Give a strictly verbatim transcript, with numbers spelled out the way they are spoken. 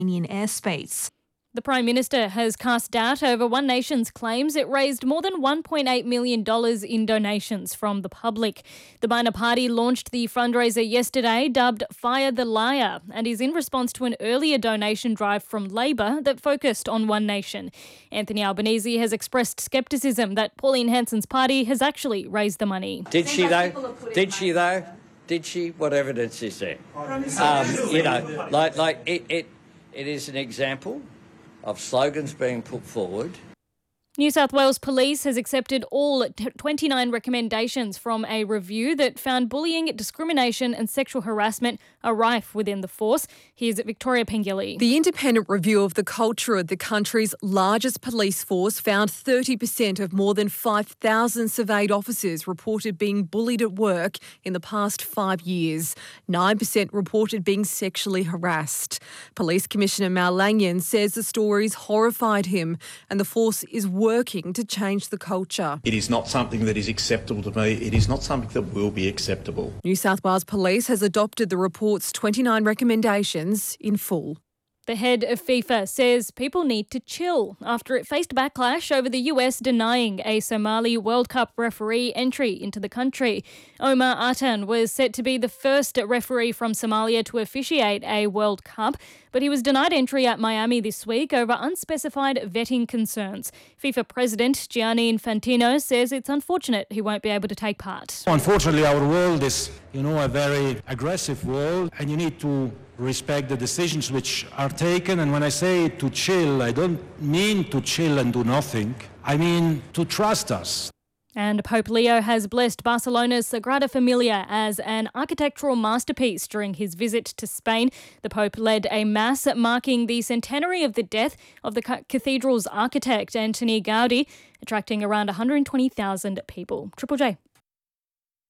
Ukrainian airspace. The Prime Minister has cast doubt over One Nation's claims it raised more than one point eight million dollars in donations from the public. The minor party launched the fundraiser yesterday, dubbed Fire the Liar, and is in response to an earlier donation drive from Labor that focused on One Nation. Anthony Albanese has expressed scepticism that Pauline Hanson's party has actually raised the money. Did she though? Did she though? Did she? What evidence is there? Um, you know, like like it, it, it is an example of slogans being put forward. New South Wales Police has accepted all twenty-nine recommendations from a review that found bullying, discrimination and sexual harassment are rife within the force. Here's Victoria Pengilly. The independent review of the culture of the country's largest police force found thirty percent of more than five thousand surveyed officers reported being bullied at work in the past five years. nine percent reported being sexually harassed. Police Commissioner Mal Lanyon says the stories horrified him and the force is working to change the culture. It is not something that is acceptable to me. It is not something that will be acceptable. New South Wales Police has adopted the report's twenty-nine recommendations in full. The head of FIFA says people need to chill after it faced backlash over the U S denying a Somali World Cup referee entry into the country. Omar Atan was set to be the first referee from Somalia to officiate a World Cup, but he was denied entry at Miami this week over unspecified vetting concerns. FIFA President Gianni Infantino says it's unfortunate he won't be able to take part. Unfortunately, our world is, you know, a very aggressive world, and you need to respect the decisions which are taken. And when I say to chill, I don't mean to chill and do nothing. I mean to trust us. And Pope Leo has blessed Barcelona's Sagrada Familia as an architectural masterpiece during his visit to Spain. The Pope led a mass marking the centenary of the death of the cathedral's architect, Antoni Gaudi, attracting around one hundred twenty thousand people. Triple J.